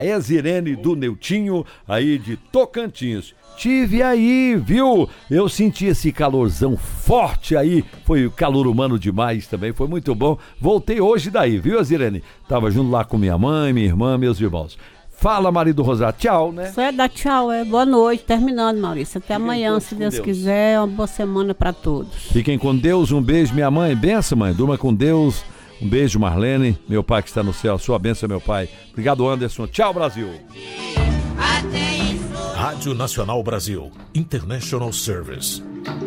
Exirene do Neutinho, aí de Tocantins. Tive aí, viu? Eu senti esse calorzão forte aí, foi calor humano demais também, foi muito bom. Voltei hoje daí, viu, Exirene? Tava junto lá com minha mãe, minha irmã, meus irmãos. Fala, marido Rosário, tchau, né? Só é dar tchau, boa noite, terminando, Maurício. Até amanhã, se Deus quiser, uma boa semana pra todos. Fiquem com Deus, um beijo, minha mãe, benção, mãe, durma com Deus. Um beijo, Marlene, meu pai que está no céu, sua bênção, meu pai. Obrigado, Anderson. Tchau, Brasil. Rádio Nacional Brasil, International Service.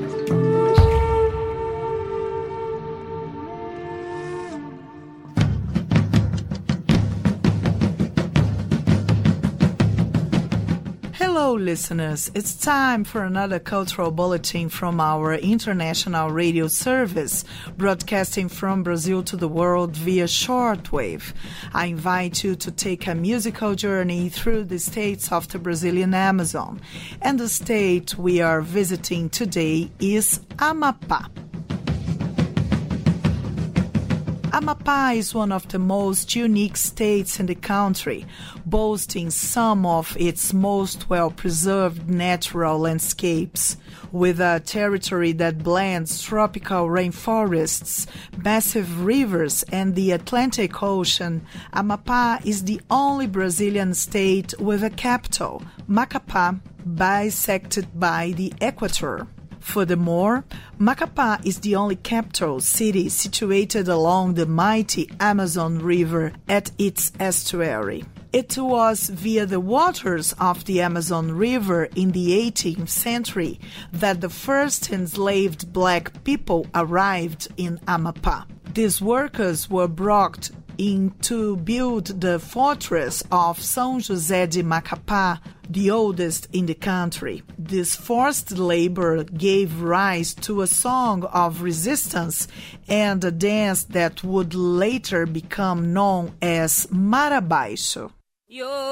Hello, listeners. It's time for another cultural bulletin from our international radio service, broadcasting from Brazil to the world via shortwave. I invite you to take a musical journey through the states of the Brazilian Amazon. And the state we are visiting today is Amapá. Amapá is one of the most unique states in the country, boasting some of its most well-preserved natural landscapes. With a territory that blends tropical rainforests, massive rivers, and the Atlantic Ocean, Amapá is the only Brazilian state with a capital, Macapá, bisected by the equator. Furthermore, Macapá is the only capital city situated along the mighty Amazon River at its estuary. It was via the waters of the Amazon River in the 18th century that the first enslaved black people arrived in Amapá. These workers were brought in to build the fortress of São José de Macapá, the oldest in the country. This forced labor gave rise to a song of resistance and a dance that would later become known as Marabaixo.